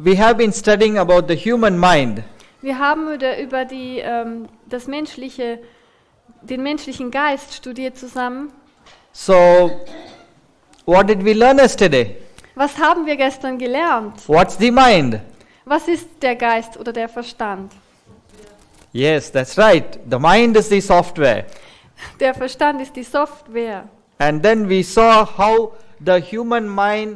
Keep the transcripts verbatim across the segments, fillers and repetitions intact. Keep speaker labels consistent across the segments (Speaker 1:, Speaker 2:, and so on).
Speaker 1: we have been studying about the human mind.
Speaker 2: Wir haben über, über die, ähm, das menschliche, den menschlichen Geist studiert zusammen.
Speaker 1: So, what did we learn yesterday?
Speaker 2: Was haben wir gestern gelernt?
Speaker 1: What's the mind?
Speaker 2: Was ist der Geist oder der Verstand?
Speaker 1: Yes, that's right. The mind is the software.
Speaker 2: Der Verstand ist die Software.
Speaker 1: And then we saw how the human mind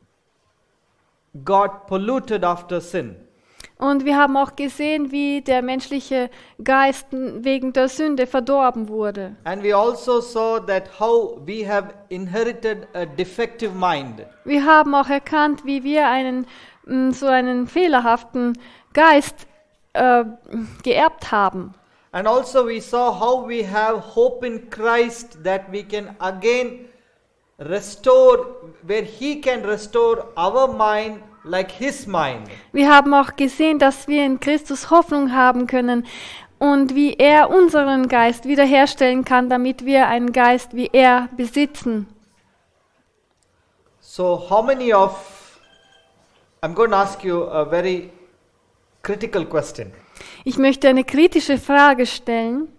Speaker 1: got polluted after sin.
Speaker 2: Und wir haben auch gesehen, wie der menschliche Geist wegen der Sünde verdorben wurde.
Speaker 1: And we also saw that how we have inherited a defective mind.
Speaker 2: Wir haben auch erkannt, wie wir einen mh, so einen fehlerhaften Geist äh, geerbt haben.
Speaker 1: And also we saw how we have hope in Christ that we can again restore, where He can restore our mind like His mind.
Speaker 2: Wir haben auch gesehen, dass wir in Christus Hoffnung haben können und wie er unseren Geist wiederherstellen kann, damit wir einen Geist wie er besitzen.
Speaker 1: So how many of, I'm going to ask you a very critical question.
Speaker 2: Ich möchte eine kritische Frage stellen.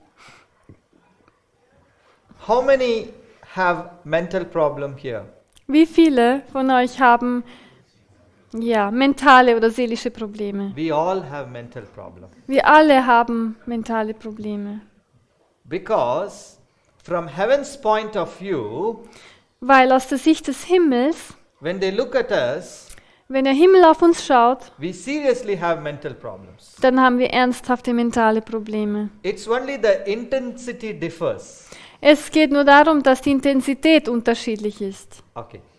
Speaker 1: How many have mental problem here?
Speaker 2: Wie viele von euch haben ja, mentale oder seelische Probleme?
Speaker 1: We all have mental problem.
Speaker 2: Wir alle haben mentale Probleme.
Speaker 1: Because from heaven's point of view,
Speaker 2: Weil aus der Sicht des Himmels,
Speaker 1: when they look at us,
Speaker 2: wenn der Himmel auf uns schaut,
Speaker 1: we seriously have mental problems.
Speaker 2: dann haben wir ernsthafte mentale Probleme.
Speaker 1: It's only the intensity differs.
Speaker 2: Es geht nur darum, dass die Intensität unterschiedlich ist.
Speaker 1: Okay.